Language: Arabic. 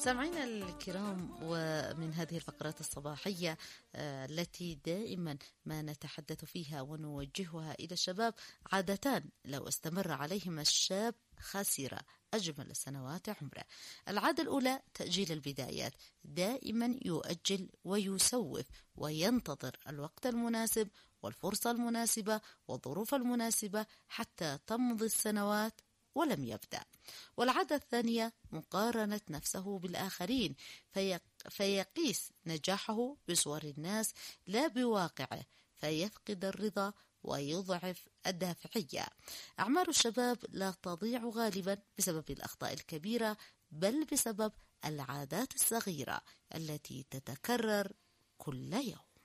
سامعينا الكرام، ومن هذه الفقرات الصباحية التي دائما ما نتحدث فيها ونوجهها إلى الشباب، عادتان لو استمر عليهما الشاب خسر أجمل سنوات عمره. العادة الأولى تأجيل البدايات، دائما يؤجل ويسوف وينتظر الوقت المناسب والفرصة المناسبة والظروف المناسبة حتى تمضي السنوات ولم يبدأ. والعادة الثانية مقارنة نفسه بالآخرين، فيقيس نجاحه بصور الناس لا بواقعه، فيفقد الرضا ويضعف الدافعية. أعمار الشباب لا تضيع غالبا بسبب الأخطاء الكبيرة، بل بسبب العادات الصغيرة التي تتكرر كل يوم.